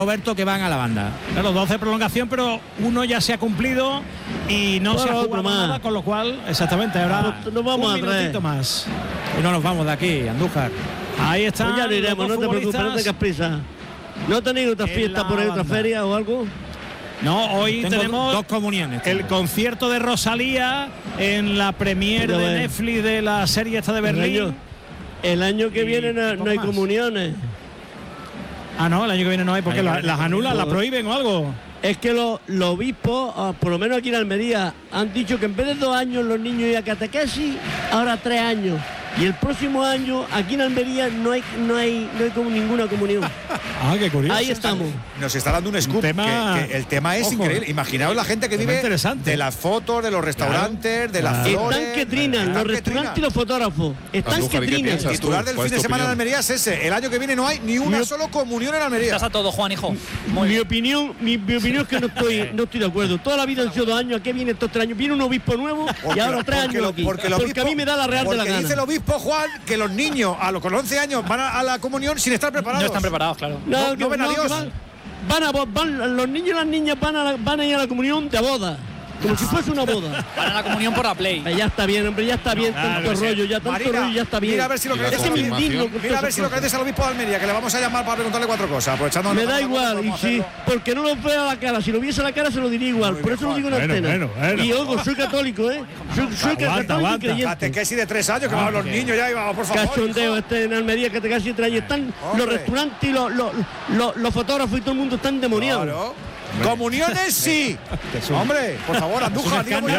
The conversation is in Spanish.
Roberto, que van a la banda. Claro, 12 de prolongación, pero uno ya se ha cumplido y no se ha jugado más. nada, con lo cual, exactamente, ahora Nos vamos un a traer. minutito más. Y no nos vamos de aquí, Andújar. Ahí está. Pues ya lo iremos, no te preocupes, no tengas prisa. ¿No tenéis otra en fiesta la por ahí, otra banda. feria o algo? No, hoy Tengo tenemos dos comuniones. el concierto de Rosalía en la premier Ya de ves. Netflix de la serie esta de Berlín. El año que Y viene no poco hay más. comuniones. Ah, no, el año que viene no hay, porque El año que las viene anulan, las prohíben o algo. Es que los obispos, por lo menos aquí en Almería, han dicho que en vez de 2 años los niños iban a catequesis, ahora 3 años. Y el próximo año aquí en Almería no hay como ninguna comunión. Ah, qué curioso. Ahí estamos. Nos está dando un scoop. tema- que el tema es Ojo, increíble. Imaginaos la gente que tema vive interesante. de las fotos, de los restaurantes, de las flores. Están que trinan, los restaurantes y los fotógrafos. Están que Andújar, ¿y qué trinan. piensas? El titular del ¿Cuál fin es de tu semana en opinión? Almería es ese. El año que viene no hay ni una sola comunión en Almería. Estás a todo, Juan, hijo. Mi opinión es que no estoy de acuerdo. Toda la vida han sido 2 años. ¿A qué viene estos 3 años? Viene un obispo nuevo y ahora 3 años aquí. Porque a mí me da la real de la porque gana. dice el obispo Juan que los niños con 11 años van a la comunión sin estar preparados. No están preparados, claro. No ven a que Dios. van los niños y las niñas van a ir a la comunión de boda. Como si fuese una boda. Van a la comunión por la Play. Ya está bien, hombre, ya está bien. claro, tanto sí. rollo, ya tanto Marina, rollo, ya está bien. mira a ver si lo Y la que Es que me confirmación. indigno con Mira a todas ver si lo esas que dices al obispo de Almería, que le vamos a llamar para preguntarle 4 cosas. Aprovechando Me la da pasada, igual, y vamos a sí, hacerlo. porque no lo veo a la cara. Si lo viese a la cara, se lo diría igual. Muy Por bien, eso lo digo en Bueno, antena. bueno. Y ojo, soy católico, ¿eh? Soy católico aguanta. y creyente. Catequesis de 3 años, que van los niños ya, y vamos, por favor. Cachondeo, hijo. en Almería, que te casi 3 años. Están los Hombre. restaurantes y los fotógrafos y todo el mundo están demoniados. Claro. Comuniones sí. Hombre, por favor, Andújar, Es un diga muy